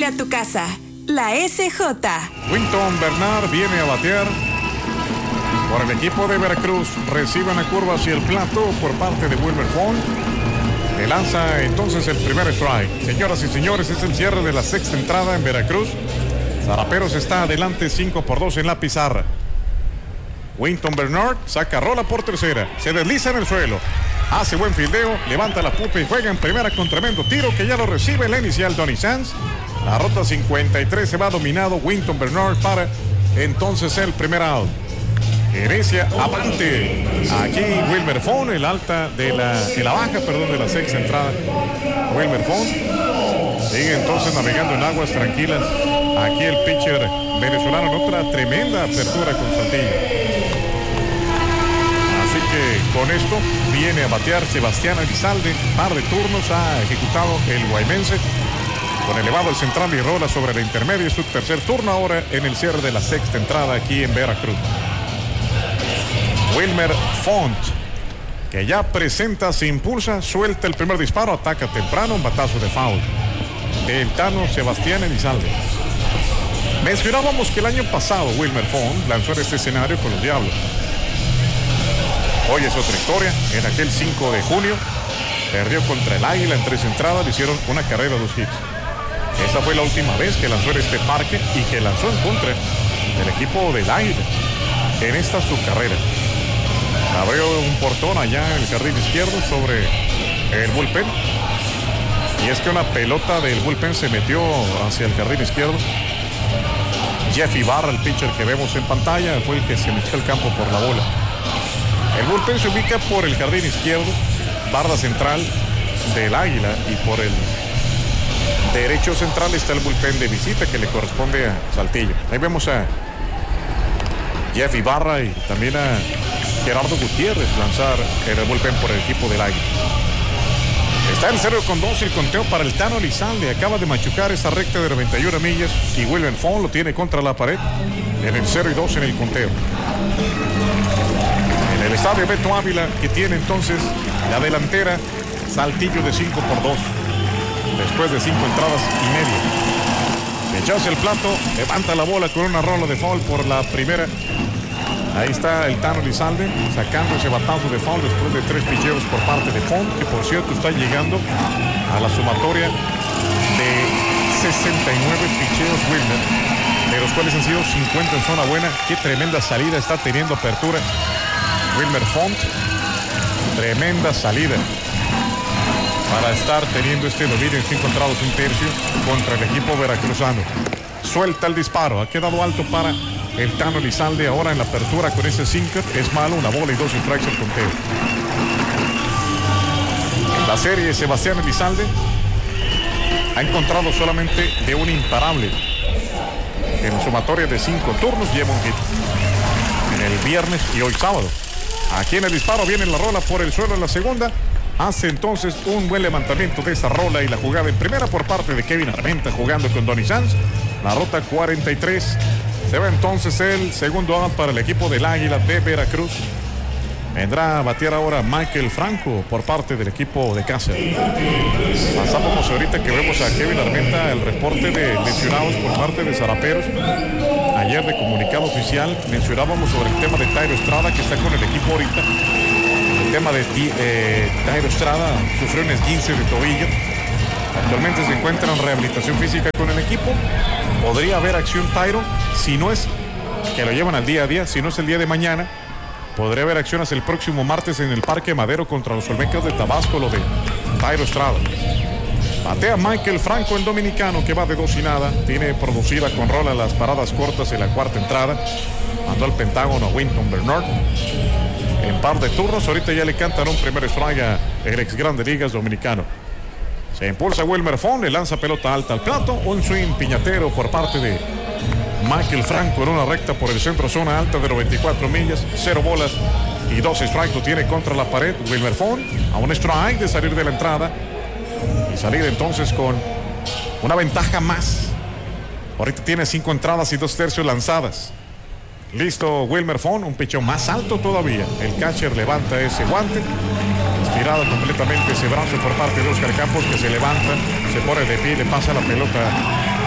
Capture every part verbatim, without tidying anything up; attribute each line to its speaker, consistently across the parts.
Speaker 1: llega a tu casa. La S J.
Speaker 2: Winton Bernard viene a batear por el equipo de Veracruz. Recibe una curva hacia el plato por parte de Wilmer Font. Le lanza entonces el primer strike. Señoras y señores, es el cierre de la sexta entrada en Veracruz. Zaraperos está adelante cinco por dos en la pizarra. Winton Bernard saca rola por tercera. Se desliza en el suelo. Hace buen fildeo, levanta la pupa y juega en primera con tremendo tiro que ya lo recibe la inicial Donny Sands. La ruta cincuenta y tres se va dominado Winton Bernard para entonces el primer out. Herencia avante. Aquí Wilmer Font, el alta de la, de la baja, perdón, de la sexta entrada. Wilmer Font sigue entonces navegando en aguas tranquilas. Aquí el pitcher venezolano en otra tremenda apertura con Saltillo. Así que con esto viene a batear Sebastián Elizalde. Par de turnos ha ejecutado el guaymense. Con elevado el central y rola sobre la intermedia. Es su tercer turno ahora en el cierre de la sexta entrada aquí en Veracruz. Wilmer Font, que ya presenta, se impulsa, suelta el primer disparo, ataca temprano, un batazo de foul del Tano Sebastián Elizalde. Mencionábamos que el año pasado Wilmer Font lanzó en este escenario con los Diablos. Hoy es otra historia. En aquel cinco de junio perdió contra el Águila en tres entradas, le hicieron una carrera, dos hits. Esa fue la última vez que lanzó en este parque y que lanzó en contra del equipo del Águila en esta su carrera. Abrió un portón allá en el jardín izquierdo sobre el bullpen. Y es que una pelota del bullpen se metió hacia el jardín izquierdo. Jeff Ibarra, el pitcher que vemos en pantalla, fue el que se metió al campo por la bola. El bullpen se ubica por el jardín izquierdo, barda central del Águila, y por el derecho central está el bullpen de visita que le corresponde a Saltillo. Ahí vemos a Jeff Ibarra y también a Gerardo Gutiérrez lanzar el bullpen por el equipo del Águila. Está en cero con dos el conteo para el Tano Elizalde. Acaba de machucar esa recta de noventa y una millas y Wilmer Font lo tiene contra la pared en el cero y dos en el conteo. En el estadio Beto Ávila, que tiene entonces la delantera Saltillo de cinco por dos después de cinco entradas y media. Echase el plato, levanta la bola con una rola de foul por la primera. Ahí está el Tano Elizalde sacando ese batazo de foul después de tres picheos por parte de Font, que por cierto está llegando a la sumatoria de sesenta y nueve picheos Wilmer, de los cuales han sido cincuenta en zona buena. Qué tremenda salida está teniendo apertura Wilmer Font. Tremenda salida para estar teniendo este dominio en cinco entradas un tercio contra el equipo veracruzano. Suelta el disparo, ha quedado alto para el Tano Elizalde ahora en la apertura con ese sinker. Es malo, una bola y dos strikes al conteo. En la serie, Sebastián Elizalde ha encontrado solamente de un imparable en sumatoria de cinco turnos. Lleva un hit en el viernes y hoy sábado. Aquí en el disparo viene la rola por el suelo en la segunda. Hace entonces un buen levantamiento de esa rola y la jugada en primera por parte de Kevin Armenta jugando con Donny Sands. La ruta cuarenta y tres. Se va entonces el segundo out para el equipo del Águila de Veracruz. Vendrá a batear ahora Michael Franco por parte del equipo de Cáceres. Pasamos ahorita que vemos a Kevin Armenta el reporte de lesionados por parte de Zaraperos. Ayer de comunicado oficial mencionábamos sobre el tema de Tairo Estrada, que está con el equipo ahorita. El tema de eh, Tairo Estrada sufrió un esguince de tobillo. Actualmente se encuentra en rehabilitación física con el equipo. Podría haber acción Tairo, si no es que lo llevan al día a día, si no es el día de mañana. Podría haber acción hasta el próximo martes en el Parque Madero contra los Olmecas de Tabasco, lo de Tairo Estrada. Batea Michael Franco, el dominicano, que va de dos y nada. Tiene producida con rola las paradas cortas en la cuarta entrada. Mandó al Pentágono a Winton Bernard. En par de turnos, ahorita ya le cantan un primer strike a el ex Grande Ligas dominicano. Se impulsa Wilmer Font, le lanza pelota alta al plato. Un swing piñatero por parte de Michael Franco en una recta por el centro, zona alta de noventa y cuatro millas, cero bolas y dos strikes lo tiene contra la pared Wilmer Font, a un strike de salir de la entrada y salir entonces con una ventaja más. Ahorita tiene cinco entradas y dos tercios lanzadas. Listo Wilmer Font, un pichón más alto todavía. El catcher levanta ese guante, estirado completamente ese brazo por parte de Oscar Campos, que se levanta, se pone de pie y le pasa la pelota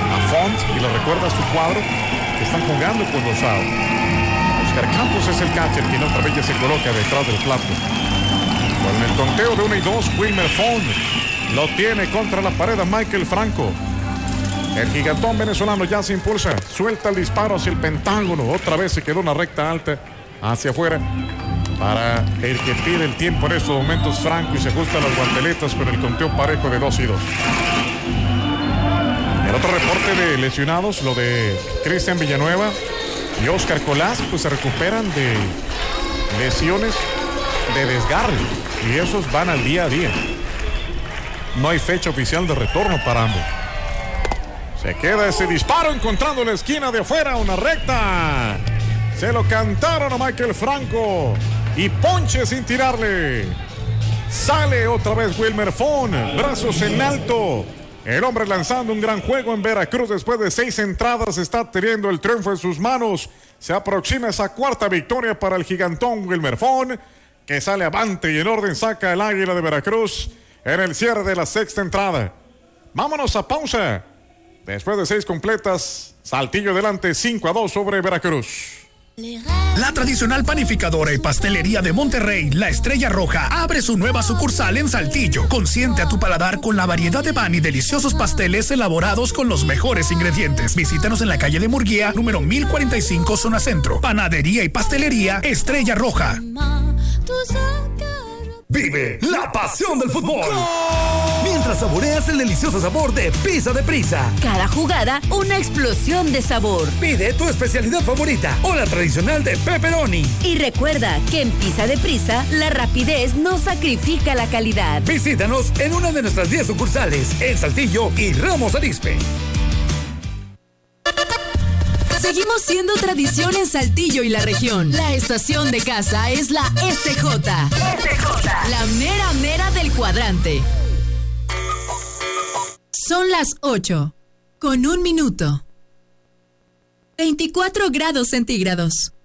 Speaker 2: a Font y le recuerda su cuadro que están jugando con Rosado. Oscar Campos es el catcher quien otra vez ya se coloca detrás del plato. Con el conteo de uno y dos, Wilmer Font lo tiene contra la pared a Michael Franco. El gigantón venezolano ya se impulsa, suelta el disparo hacia el pentágono, otra vez se quedó una recta alta hacia afuera para el que pide el tiempo en estos momentos, Franco, y se ajustan las guanteletas con el conteo parejo de dos y dos. El otro reporte de lesionados, lo de Cristian Villanueva y Oscar Colás, pues se recuperan de lesiones de desgarre y esos van al día a día. No hay fecha oficial de retorno para ambos. Se queda ese disparo encontrando la esquina de afuera, una recta. Se lo cantaron a Michael Franco y ponche sin tirarle. Sale otra vez Wilmer Font, brazos en alto. El hombre lanzando un gran juego en Veracruz después de seis entradas, está teniendo el triunfo en sus manos. Se aproxima esa cuarta victoria para el gigantón Wilmer Font, que sale avante y en orden saca el águila de Veracruz en el cierre de la sexta entrada. Vámonos a pausa. Después de seis completas, Saltillo delante cinco a dos sobre Veracruz.
Speaker 3: La tradicional panificadora y pastelería de Monterrey, La Estrella Roja, abre su nueva sucursal en Saltillo. Consiente a tu paladar con la variedad de pan y deliciosos pasteles elaborados con los mejores ingredientes. Visítanos en la calle de Murguía, número mil cuarenta y cinco, zona centro. Panadería y pastelería Estrella Roja.
Speaker 4: Vive la pasión del fútbol mientras saboreas el delicioso sabor de Pizza de Prisa.
Speaker 5: Cada jugada, una explosión de sabor.
Speaker 4: Pide tu especialidad favorita o la tradicional de pepperoni.
Speaker 5: Y recuerda que en Pizza de Prisa, la rapidez no sacrifica la calidad.
Speaker 4: Visítanos en una de nuestras diez sucursales en Saltillo y Ramos Arizpe.
Speaker 6: Seguimos siendo tradición en Saltillo y la región. La estación de casa es la S J. S J. La mera mera del cuadrante. Son las ocho, con un minuto. veinticuatro grados centígrados.